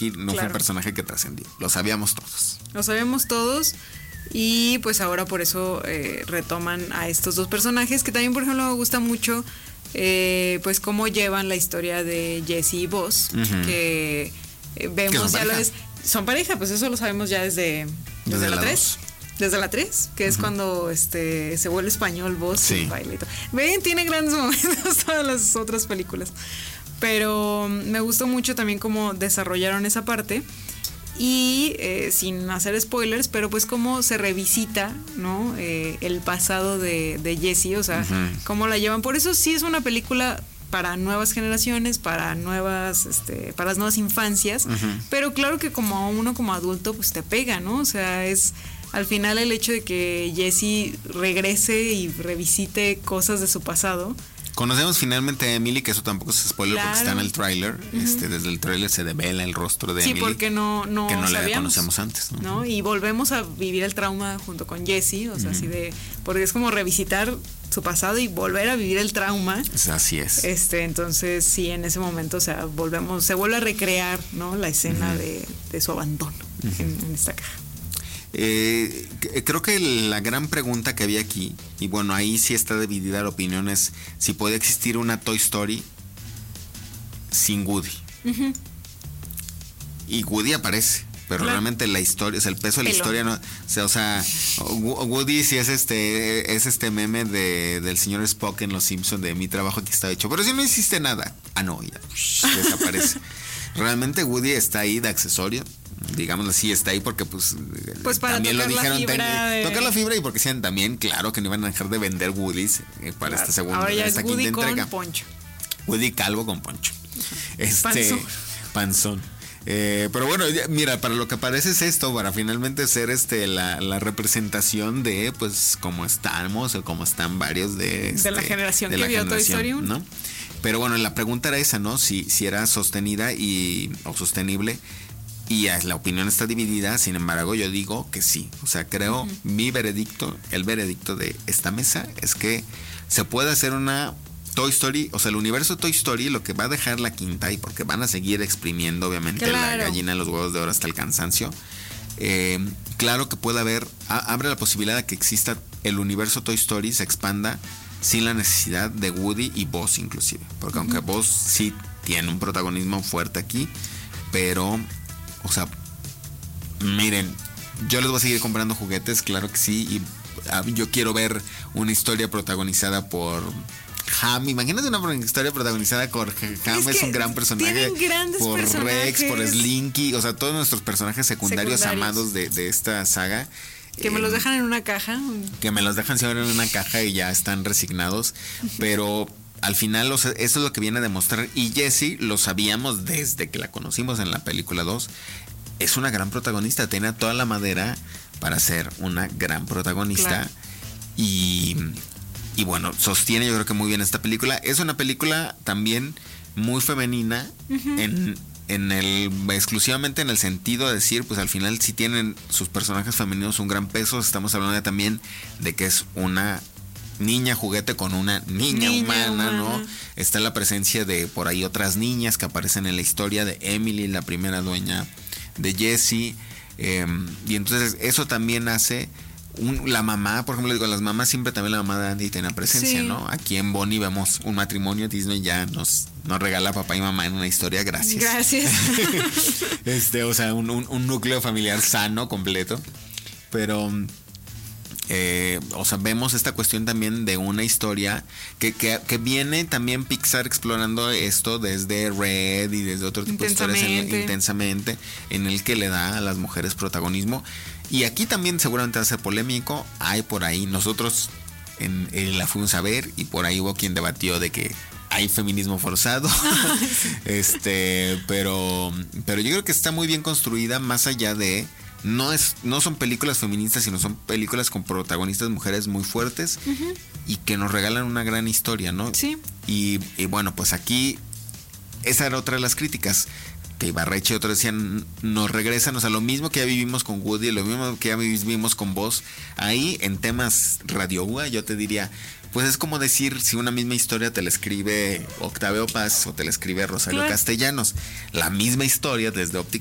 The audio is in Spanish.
Kowalski no fue un personaje que trascendió. Lo sabíamos todos. Lo sabíamos todos. Y pues ahora por eso retoman a estos dos personajes, que también, por ejemplo, me gusta mucho pues cómo llevan la historia de Jesse y Buzz, que vemos ya lo es. Son pareja, pues eso lo sabemos ya desde la 3. Desde la 3, que es cuando se vuelve español Buzz y baila y todo. Ven, tiene grandes momentos todas las otras películas. Pero me gustó mucho también cómo desarrollaron esa parte. Y sin hacer spoilers, pero pues cómo se revisita, ¿no? El pasado de Jessie, o sea, cómo la llevan. Por eso sí es una película para nuevas generaciones, para para las nuevas infancias, pero claro que como uno como adulto pues te pega, ¿no? O sea, es al final el hecho de que Jessie regrese y revisite cosas de su pasado. Conocemos finalmente a Emily, que eso tampoco es spoiler porque está en el tráiler. Desde el tráiler se devela el rostro de Emily. Sí, porque no que no la sabíamos, conocemos antes, ¿no? Y volvemos a vivir el trauma junto con Jessie, o sea, así de, porque es como revisitar su pasado y volver a vivir el trauma. Así es. Entonces sí, en ese momento, o sea, se vuelve a recrear, ¿no? La escena de su abandono en esta caja. Creo que la gran pregunta que había aquí, y bueno, ahí sí está dividida la opinión, es si puede existir una Toy Story sin Woody. Y Woody aparece, pero realmente la historia, o sea, el peso de la historia no, o sea, Woody sí es este meme del señor Spock en Los Simpsons de mi trabajo aquí está hecho, pero si no hiciste nada, no, ya desaparece. Realmente Woody está ahí de accesorio, digámoslo así, está ahí porque pues para también tocar lo dijeron, tocar la fibra, y porque decían también, claro, que no iban a dejar de vender Woodies para esta segunda, ahora ya esta es quinta Woody entrega. con poncho. Woody calvo con poncho. Panzón. Pero bueno, mira, para lo que parece es esto, para finalmente ser la representación de pues cómo estamos o cómo están varios de la generación que vio Toy Story 1, ¿no? Pero bueno, la pregunta era esa, ¿no? Si era sostenida o sostenible. Y la opinión está dividida, sin embargo yo digo que sí. O sea, creo el veredicto de esta mesa es que se puede hacer una Toy Story, o sea, el universo Toy Story, lo que va a dejar la quinta, y porque van a seguir exprimiendo obviamente la gallina de los huevos de oro hasta el cansancio. Claro que puede haber, abre la posibilidad de que exista el universo Toy Story, se expanda sin la necesidad de Woody y Buzz inclusive, porque aunque Buzz sí tiene un protagonismo fuerte aquí, pero, o sea, miren, yo les voy a seguir comprando juguetes, claro que sí, y yo quiero ver una historia protagonizada por Ham. Imagínate una historia protagonizada por Ham, es un gran personaje. Tienen grandes por personajes. Rex, por Slinky, o sea, todos nuestros personajes secundarios amados de esta saga. Que me los dejan en una caja. Que me los dejan siempre en una caja y ya están resignados. Pero al final, o sea, eso es lo que viene a demostrar. Y Jessie, lo sabíamos desde que la conocimos en la película 2. Es una gran protagonista. Tiene toda la madera para ser una gran protagonista. Claro. Y bueno, sostiene yo creo que muy bien esta película. Es una película también muy femenina exclusivamente en el sentido de decir, pues al final sí tienen sus personajes femeninos un gran peso. Estamos hablando también de que es una niña juguete con una niña humana, ¿no? Está la presencia de por ahí otras niñas que aparecen en la historia de Emily, la primera dueña de Jessie, y entonces eso también hace la mamá, por ejemplo, digo, las mamás siempre también la mamá de Andy tiene presencia, sí, ¿no? Aquí en Bonnie vemos un matrimonio, Disney ya nos regala papá y mamá en una historia, gracias. O sea, un núcleo familiar sano, completo. Pero o sea, vemos esta cuestión también de una historia que viene también Pixar explorando esto desde Red y desde otro tipo de historias intensamente, en el que le da a las mujeres protagonismo. Y aquí también seguramente va a ser polémico. Hay por ahí, nosotros la fuimos a ver y por ahí hubo quien debatió de que hay feminismo forzado. Pero yo creo que está muy bien construida, más allá de no son películas feministas, sino son películas con protagonistas mujeres muy fuertes, y que nos regalan una gran historia, ¿no? Sí. Y bueno, pues aquí esa era otra de las críticas, que Ibarreche y otros decían, nos regresan, o sea, lo mismo que ya vivimos con Woody, lo mismo que ya vivimos con Buzz. Ahí en temas Radio UA yo te diría, pues es como decir si una misma historia te la escribe Octavio Paz o te la escribe Rosario Castellanos. La misma historia desde